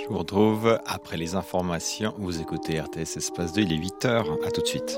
Je vous retrouve après les informations. Vous écoutez RTS Espace 2, il est 8h. À tout de suite.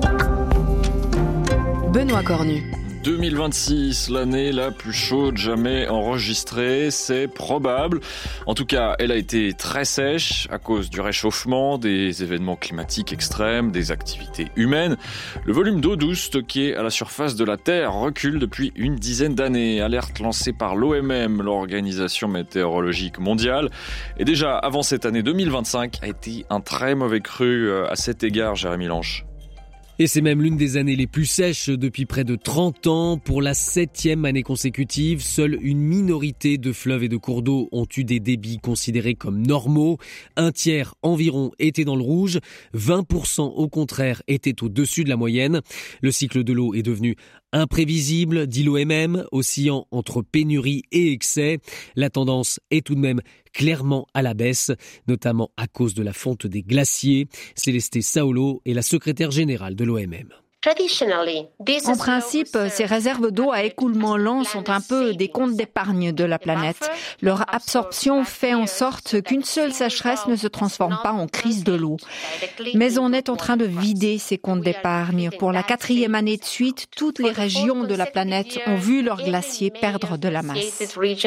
Benoît Cornu. 2026, l'année la plus chaude jamais enregistrée, c'est probable. En tout cas, elle a été très sèche à cause du réchauffement, des événements climatiques extrêmes, des activités humaines. Le volume d'eau douce stocké à la surface de la Terre recule depuis une dizaine d'années. Alerte lancée par l'OMM, l'Organisation météorologique mondiale. Et déjà, avant cette année 2025, a été un très mauvais cru à cet égard, Jérémy Lanche. Et c'est même l'une des années les plus sèches depuis près de 30 ans. Pour la 7e année consécutive, seule une minorité de fleuves et de cours d'eau ont eu des débits considérés comme normaux. Un tiers environ était dans le rouge, 20% au contraire étaient au-dessus de la moyenne. Le cycle de l'eau est devenu imprévisible, dit l'OMM, oscillant entre pénurie et excès. La tendance est tout de même clairement à la baisse, notamment à cause de la fonte des glaciers. Céleste Saulo est la secrétaire générale de l'OMM. En principe, ces réserves d'eau à écoulement lent sont un peu des comptes d'épargne de la planète. Leur absorption fait en sorte qu'une seule sécheresse ne se transforme pas en crise de l'eau. Mais on est en train de vider ces comptes d'épargne. Pour la 4e année de suite, toutes les régions de la planète ont vu leurs glaciers perdre de la masse.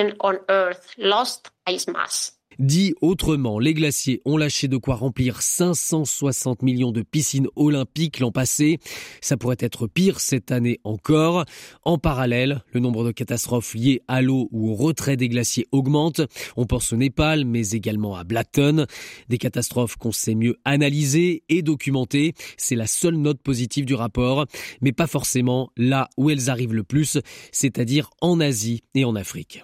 Dit autrement, les glaciers ont lâché de quoi remplir 560 millions de piscines olympiques l'an passé. Ça pourrait être pire cette année encore. En parallèle, le nombre de catastrophes liées à l'eau ou au retrait des glaciers augmente. On pense au Népal, mais également à Blackton. Des catastrophes qu'on sait mieux analyser et documenter. C'est la seule note positive du rapport, mais pas forcément là où elles arrivent le plus, c'est-à-dire en Asie et en Afrique.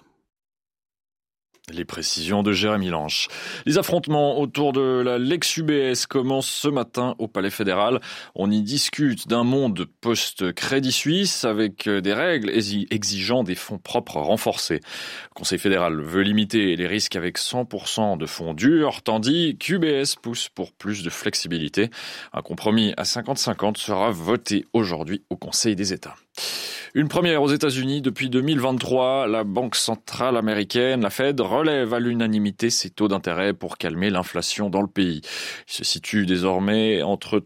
Les précisions de Jérémy Lanche. Les affrontements autour de la Lex UBS commencent ce matin au Palais fédéral. On y discute d'un monde post-Crédit Suisse avec des règles exigeant des fonds propres renforcés. Le Conseil fédéral veut limiter les risques avec 100% de fonds durs, tandis qu'UBS pousse pour plus de flexibilité. Un compromis à 50-50 sera voté aujourd'hui au Conseil des États. Une première aux États-Unis depuis 2023, la Banque centrale américaine, la Fed, relève à l'unanimité ses taux d'intérêt pour calmer l'inflation dans le pays. Il se situe désormais entre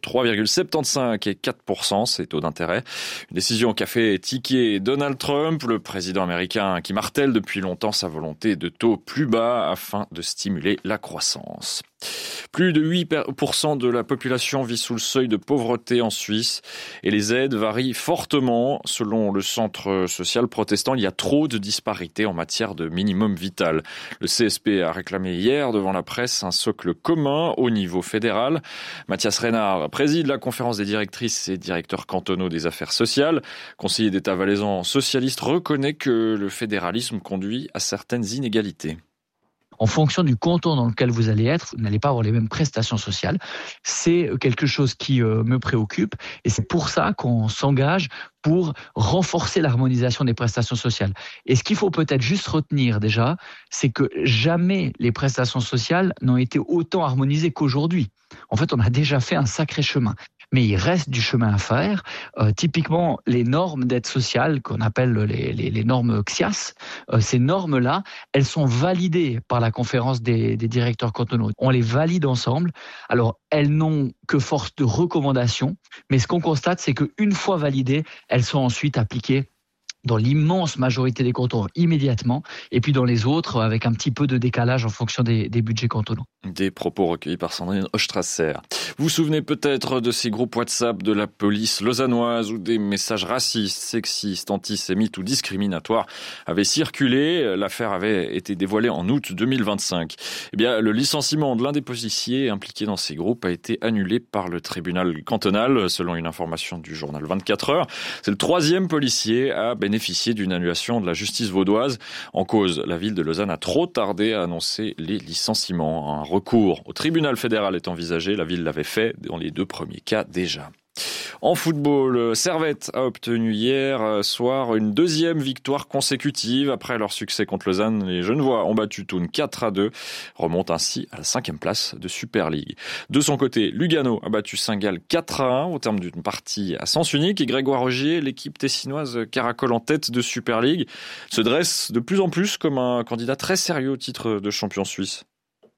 3,75 et 4%, ces taux d'intérêt. Une décision qu'a fait tiquer Donald Trump, le président américain qui martèle depuis longtemps sa volonté de taux plus bas afin de stimuler la croissance. Plus de 8% de la population vit sous le seuil de pauvreté en Suisse et les aides varient fortement. Selon le centre social protestant, il y a trop de disparités en matière de minimum vital. Le CSP a réclamé hier devant la presse un socle commun au niveau fédéral. Mathias Reynard préside la conférence des directrices et directeurs cantonaux des affaires sociales. Conseiller d'État valaisan socialiste reconnaît que le fédéralisme conduit à certaines inégalités. En fonction du canton dans lequel vous allez être, vous n'allez pas avoir les mêmes prestations sociales. C'est quelque chose qui me préoccupe et c'est pour ça qu'on s'engage pour renforcer l'harmonisation des prestations sociales. Et ce qu'il faut peut-être juste retenir déjà, c'est que jamais les prestations sociales n'ont été autant harmonisées qu'aujourd'hui. En fait, on a déjà fait un sacré chemin. Mais il reste du chemin à faire. Typiquement, les normes d'aide sociale, qu'on appelle les normes XIAS, ces normes-là, elles sont validées par la conférence des directeurs cantonaux. On les valide ensemble. Alors, elles n'ont que force de recommandation, mais ce qu'on constate, c'est qu'une fois validées, elles sont ensuite appliquées dans l'immense majorité des cantons immédiatement, et puis dans les autres avec un petit peu de décalage en fonction des budgets cantonaux. Des propos recueillis par Sandrine Ostrasser. Vous vous souvenez peut-être de ces groupes WhatsApp de la police lausannoise où des messages racistes, sexistes, antisémites ou discriminatoires avaient circulé. L'affaire avait été dévoilée en août 2025. Eh bien, le licenciement de l'un des policiers impliqués dans ces groupes a été annulé par le tribunal cantonal, selon une information du journal 24 heures. C'est le 3e policier à bénéficier d'une annulation de la justice vaudoise. En cause, la ville de Lausanne a trop tardé à annoncer les licenciements. Un recours au tribunal fédéral est envisagé. La ville l'avait fait dans les 2 premiers cas déjà. En football, Servette a obtenu hier soir une 2e victoire consécutive. Après leur succès contre Lausanne, les Genevois ont battu Thun 4-2, remontent ainsi à la 5e place de Super League. De son côté, Lugano a battu Saint-Gall 4-1 au terme d'une partie à sens unique et Grégoire Rogier, l'équipe tessinoise caracole en tête de Super League, se dresse de plus en plus comme un candidat très sérieux au titre de champion suisse.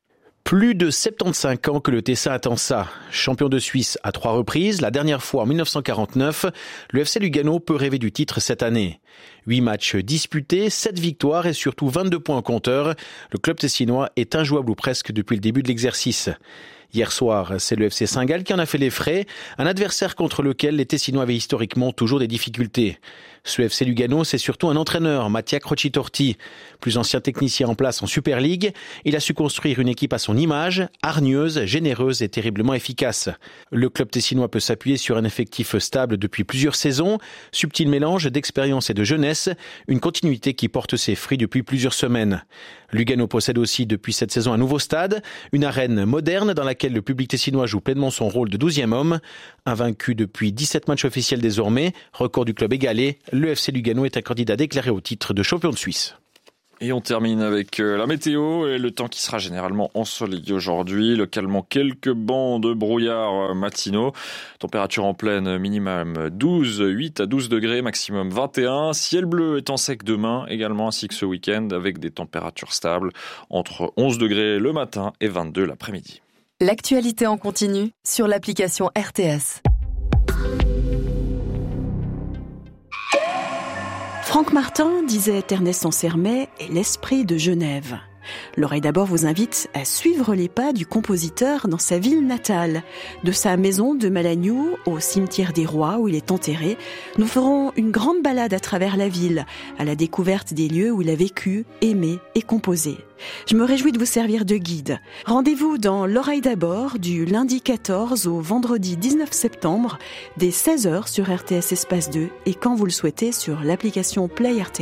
Plus de 75 ans que le Tessin attend ça. Champion de Suisse à 3 reprises, la dernière fois en 1949, le FC Lugano peut rêver du titre cette année. 8 matchs disputés, 7 victoires et surtout 22 points au compteur. Le club tessinois est injouable ou presque depuis le début de l'exercice. Hier soir, c'est le FC Saint-Gall qui en a fait les frais, un adversaire contre lequel les Tessinois avaient historiquement toujours des difficultés. Ce FC Lugano, c'est surtout un entraîneur, Mattia Crocitorti. Plus ancien technicien en place en Super League, il a su construire une équipe à son image, hargneuse, généreuse et terriblement efficace. Le club tessinois peut s'appuyer sur un effectif stable depuis plusieurs saisons, subtil mélange d'expérience et de jeunesse, une continuité qui porte ses fruits depuis plusieurs semaines. Lugano possède aussi depuis cette saison un nouveau stade, une arène moderne dans laquelle le public tessinois joue pleinement son rôle de 12e homme. Invaincu depuis 17 matchs officiels désormais, record du club égalé, le FC Lugano est un candidat déclaré au titre de champion de Suisse. Et on termine avec la météo et le temps qui sera généralement ensoleillé aujourd'hui. Localement, quelques bancs de brouillard matinaux. Température en pleine minimum 8 à 12 degrés, maximum 21. Ciel bleu étant sec demain également, ainsi que ce week-end, avec des températures stables entre 11 degrés le matin et 22 l'après-midi. L'actualité en continu sur l'application RTS. Franck Martin, disait Ernest Ansermet, est l'esprit de Genève. L'Oreille d'abord vous invite à suivre les pas du compositeur dans sa ville natale. De sa maison de Malagnou au cimetière des Rois où il est enterré, nous ferons une grande balade à travers la ville, à la découverte des lieux où il a vécu, aimé et composé. Je me réjouis de vous servir de guide. Rendez-vous dans L'Oreille d'abord du lundi 14 au vendredi 19 septembre, dès 16h sur RTS Espace 2 et quand vous le souhaitez sur l'application Play RTS.